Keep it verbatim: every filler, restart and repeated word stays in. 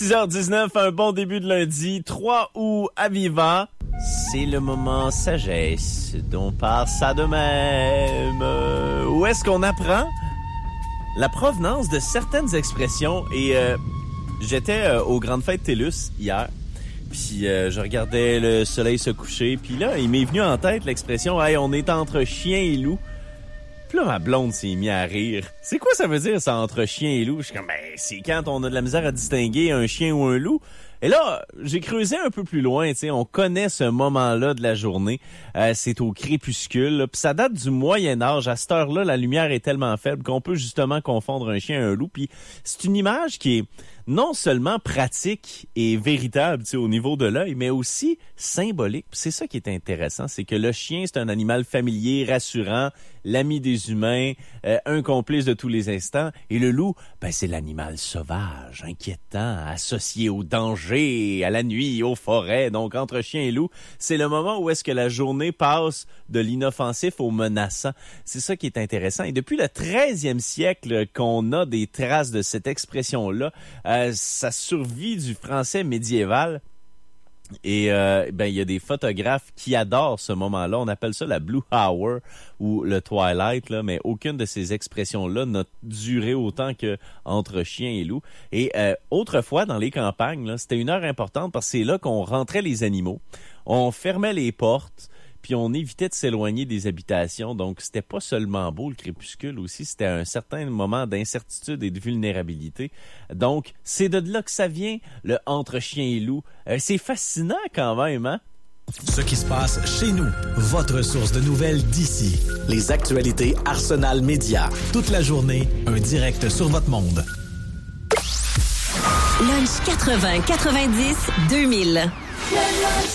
six heures dix-neuf, un bon début de lundi, trois août à Viva. C'est le moment sagesse dont part ça de même. Euh, où est-ce qu'on apprend la provenance de certaines expressions? Et euh, j'étais euh, aux grandes fêtes TELUS hier, puis euh, je regardais le soleil se coucher, puis là, il m'est venu en tête l'expression « Hey, on est entre chien et loup ». Puis là, ma blonde s'est mise à rire. C'est quoi ça veut dire, ça, entre chien et loup? Je suis comme, ben, c'est quand on a de la misère à distinguer un chien ou un loup. Et là, j'ai creusé un peu plus loin, tu sais, on connaît ce moment-là de la journée. Euh, c'est au crépuscule, puis ça date du Moyen Âge. À cette heure-là, la lumière est tellement faible qu'on peut justement confondre un chien et un loup. Puis c'est une image qui est non seulement pratique et véritable, tu sais, au niveau de l'œil, mais aussi symbolique. Puis c'est ça qui est intéressant, c'est que le chien, c'est un animal familier, rassurant, l'ami des humains, euh, un complice de tous les instants. Et le loup, ben c'est l'animal sauvage, inquiétant, associé au danger, à la nuit, aux forêts. Donc, entre chien et loup, c'est le moment où est-ce que la journée passe de l'inoffensif au menaçant. C'est ça qui est intéressant. Et depuis le treizième siècle qu'on a des traces de cette expression-là, euh, ça survit du français médiéval. Et euh, ben il y a des photographes qui adorent ce moment-là. On appelle ça la Blue Hour ou le Twilight, là, mais aucune de ces expressions-là n'a duré autant que entre chien et loup. Et euh, autrefois, dans les campagnes, là, c'était une heure importante parce que c'est là qu'on rentrait les animaux. On fermait les portes, puis on évitait de s'éloigner des habitations. Donc, c'était pas seulement beau, le crépuscule aussi, c'était un certain moment d'incertitude et de vulnérabilité. Donc, c'est de là que ça vient, le entre chien et loup. Euh, c'est fascinant quand même, hein? Ce qui se passe chez nous, votre source de nouvelles d'ici. Les actualités Arsenal Média. Toute la journée, un direct sur votre monde. Lunch quatre-vingts quatre-vingt-dix deux mille.